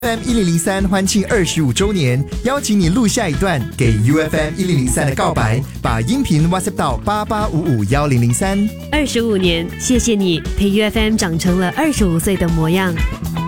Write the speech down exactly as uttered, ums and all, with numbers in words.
F M 一零零三欢庆二十五周年，邀请你录下一段给 U F M 一零零三的告白，把音频 WhatsApp 到八八五五一零零三。 二十五年，谢谢你陪 U F M 长成了二十五岁的模样。